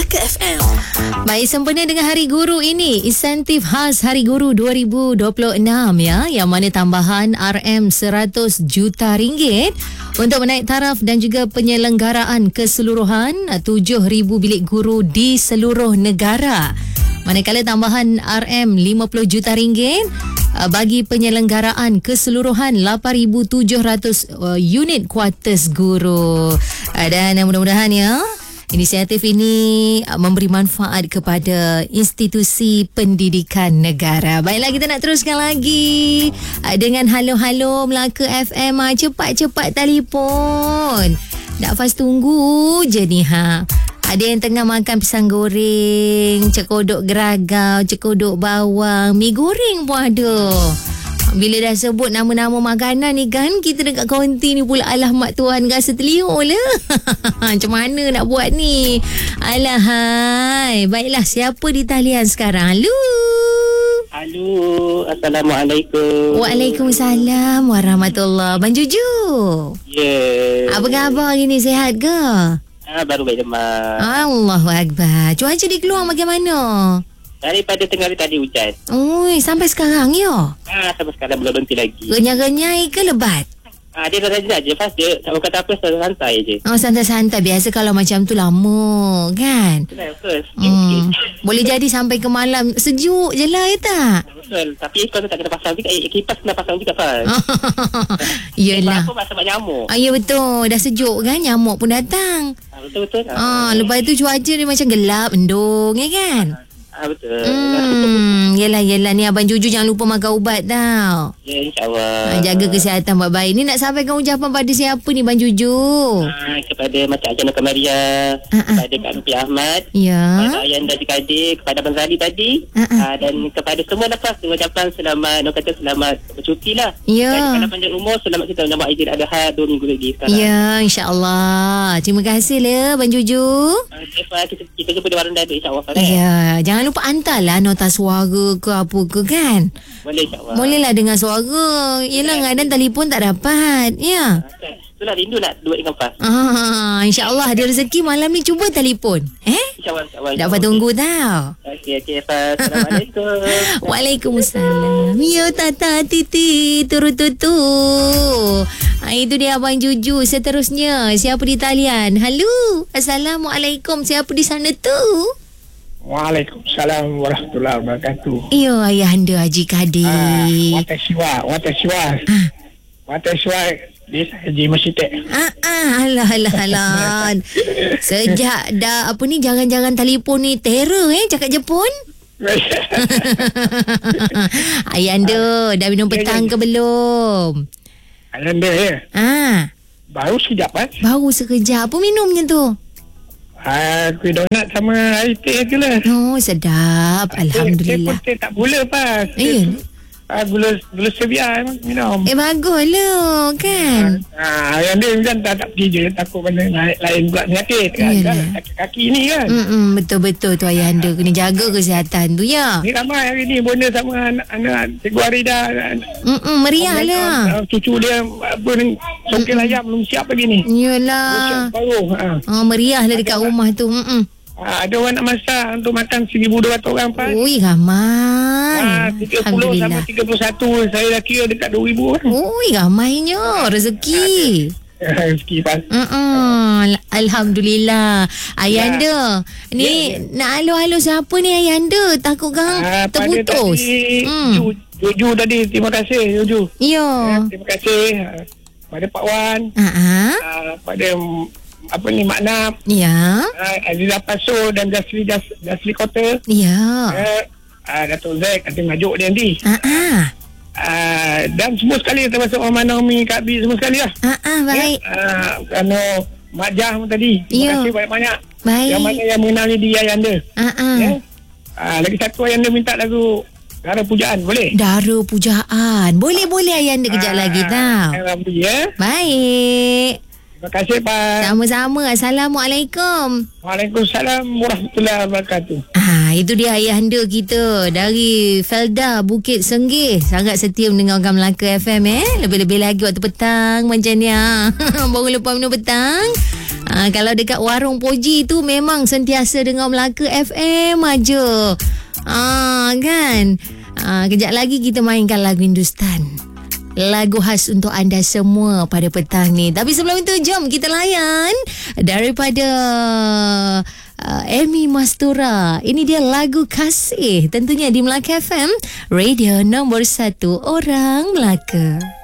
Melaka FM. Baik, sempena dengan Hari Guru ini, insentif khas Hari Guru 2026 ya, yang mana tambahan RM100 juta untuk menaik taraf dan juga penyelenggaraan keseluruhan 7,000 bilik guru di seluruh negara. Manakala tambahan RM50 juta bagi penyelenggaraan keseluruhan 8,700 unit kuartus guru. Dan mudah-mudahan ya, inisiatif ini memberi manfaat kepada institusi pendidikan negara. Baiklah, kita nak teruskan lagi dengan Halo Melaka FM. Cepat-cepat telefon. Tak fast tunggu je ni ha. Ada yang tengah makan pisang goreng, cekodok geragau, cekodok bawang, mi goreng pun ada. Bila dah sebut nama-nama makanan ni kan, kita dekat kaunti ni pula alamak Tuhan rasa terliur lah. Macam mana nak buat ni? Alahai. Baiklah, siapa di talian sekarang? Halo, Assalamualaikum. Waalaikumsalam warahmatullahi. Abang Juju. Ya. Apa khabar hari ni, sihat ke? Baru baik demam. Allahu Akbar. Cuaca di Keluang bagaimana? Daripada tengah hari tadi hujan. Oi, sampai sekarang ya? Sampai sekarang belum berhenti lagi. Renyai-renyai ke lebat? Dia dah je. Fast je. Tak kata apa, santai je. Oh, santai-santai. Biasa kalau macam tu lama, kan? Betul. Boleh jadi sampai ke malam sejuk je lah, ya tak? Betul. Tapi aircon tu tak kena pasang juga. Kipas kena pasang juga, Fas. Yelah. Apa sebab nyamuk? Ya betul. Dah sejuk kan, nyamuk pun datang. Betul. Lepas tu cuaca dia macam gelap, mendung, ya kan? Betul. Yelah. Ni Abang Juju jangan lupa makan ubat tau. Ya, insyaAllah. Jaga kesihatan baik-baik. Ni nak sampaikan ucapan pada siapa ni, Bang Juju? Kepada Macam Ajana Kamaria, kepada Kak Rupi Ahmad, ya, kepada Ayanda Adik-adik, kepada Abang Zali tadi, dan kepada semua lepas ucapan selamat, nak kata selamat bercuti lah. Ya. Dan kalau panjang umur, selamat kita menyambut Aidil Adha 2 minggu lagi sekarang. Ya, insyaAllah. Terima kasih lah, Bang Juju. Kita jumpa di warung dada, insyaAllah. Ya, jangan lupa hantarlah nota suara ke apa ke kan. Boleh, insyaAllah. Bolehlah dengar suara. Yelah, kadang telefon tak dapat. Ya. Itulah rindu nak duit dengan Fas. InsyaAllah ada rezeki malam ni cuba telefon. InsyaAllah. Dapat tunggu tau. Okey, Fas. Assalamualaikum. Waalaikumsalam. Ya, Tata Titi Turututu. Itu dia Abang Juju. Seterusnya, siapa di talian? Halo. Assalamualaikum. Siapa di sana tu? Waalaikumsalam warahmatullahi wabarakatuh. Ya, ayah anda Haji Kadir. Watashiwa Desa Haji Masyitek. Alah. Sejak dah apa ni, jangan-jangan telefon ni terror cakap Jepun. Ayah anda dah minum petang ke belum? Ayah anda ya. Baru sekejap kan? Baru sekejap. Apa minumnya tu? Kuih donat sama air teh je lah. Oh, sedap. Alhamdulillah. Teh tak gula pas. Gula stevia minum. Baguslah kan. Yang dia kan tak pergi je. Takut benda lain pula penyakit kan. Kaki ni kan. Betul-betul tu ayah anda. Kena jaga kesihatan tu ya. Ni ramai hari ni bonda sama anak Cikgu Arida. Meriah lah. Cucu dia apa ni, songkel ayam belum siap lagi ni. Yalah. Meriah lah dekat rumah tu. Ada orang nak masak untuk makan 1,200 orang Pak. Ui, ramai. 30 sama 31. Saya dah kira dekat 2,000 kan. Ui, ramainya. Rezeki. Rezeki Pak. Alhamdulillah. Ayah anda ni nak halo-halo siapa ni ayah anda? Takut kan terputus. Juju tadi. Terima kasih Juju. Ya. Terima kasih pada Pak Wan. Pada apa ni Maknab. Ya. Aziza Paso dan Jasli Kota. Ya. Datuk Zack ada ngajuk dia nanti. Dan semua sekali termasuk Omar Naomi, Kak Bi, semua sekali lah. Baik. Kerana Mak Jah tadi. Terima kasih banyak-banyak. Baik. Yang mana yang mengenali dia ayah anda. Lagi satu ayah anda minta lagu Dara Pujaan, boleh? Dara Pujaan. Boleh ayah anda kejap lagi tau. Ya. Baik. Terima kasih Pak. Sama-sama. Assalamualaikum. Waalaikumsalam warahmatullahi wabarakatuh. Itu dia ayahanda kita dari Felda, Bukit Senggih. Sangat setia mendengarkan Melaka FM Lebih-lebih lagi waktu petang macam ni baru lepas minum petang. Kalau dekat warung Poji tu memang sentiasa dengar Melaka FM aja. Kan? Kejap lagi kita mainkan lagu Hindustan, lagu khas untuk anda semua pada petang ni. Tapi sebelum itu, jom kita layan daripada Amy Mastura. Ini dia lagu Kasih, tentunya di Melaka FM, radio nombor 1 orang Melaka.